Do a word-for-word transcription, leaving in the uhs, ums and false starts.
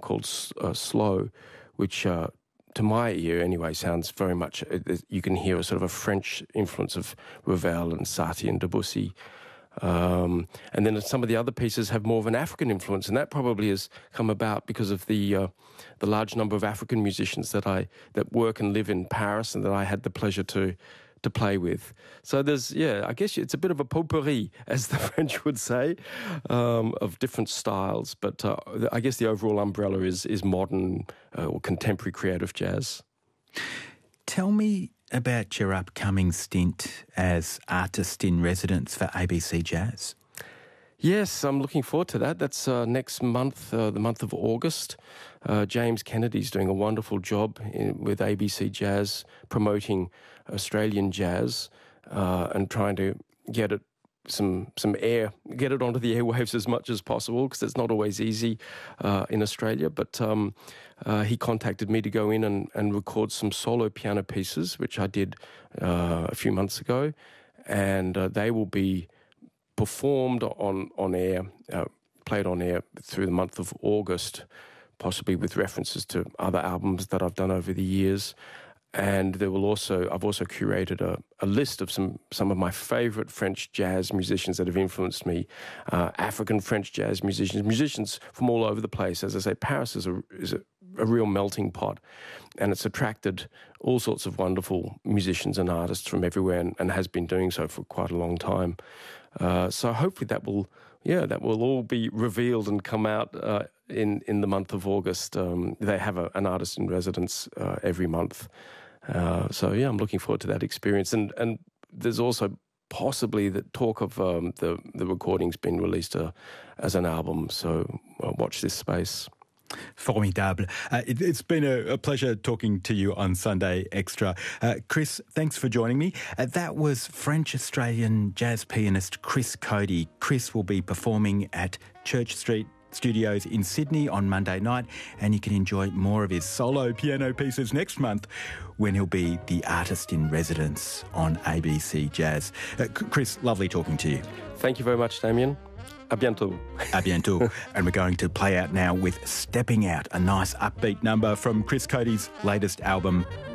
called uh, Slow, which uh, to my ear anyway sounds very much, you can hear a sort of a French influence of Ravel and Satie and Debussy. Um, and then some of the other pieces have more of an African influence, and that probably has come about because of the uh, the large number of African musicians that I that work and live in Paris and that I had the pleasure to to play with. So there's, yeah, I guess it's a bit of a potpourri, as the French would say, um, of different styles. But uh, I guess the overall umbrella is is modern uh, or contemporary creative jazz. Tell me about your upcoming stint as artist in residence for A B C Jazz. Yes, I'm looking forward to that. That's uh, next month, uh, the month of August. Uh, James Kennedy's doing a wonderful job in, with A B C Jazz, promoting Australian jazz uh, and trying to get it some some air, get it onto the airwaves as much as possible, because it's not always easy uh, in Australia. But um, uh, he contacted me to go in and, and record some solo piano pieces, which I did uh, a few months ago, and uh, they will be performed on, on air, uh, played on air through the month of August, possibly with references to other albums that I've done over the years. And there will also, I've also curated a, a list of some, some of my favourite French jazz musicians that have influenced me, uh, African French jazz musicians, musicians from all over the place. As I say, Paris is a, is a, a real melting pot, and it's attracted all sorts of wonderful musicians and artists from everywhere, and, and has been doing so for quite a long time. Uh, so hopefully that will, yeah, that will all be revealed and come out uh, in, in the month of August. Um, they have a, an artist in residence uh, every month. Uh, so, yeah, I'm looking forward to that experience. And and there's also possibly the talk of um, the, the recordings being released uh, as an album. So uh, watch this space. Formidable. Uh, it, it's been a, a pleasure talking to you on Sunday Extra. Uh, Chris, thanks for joining me. Uh, that was French-Australian jazz pianist Chris Cody. Chris will be performing at Church Street Studios in Sydney on Monday night, and you can enjoy more of his solo piano pieces next month when he'll be the artist in residence on A B C Jazz. Uh, Chris, lovely talking to you. Thank you very much, Damien. À bientôt. À bientôt. And we're going to play out now with Stepping Out, a nice upbeat number from Chris Cody's latest album,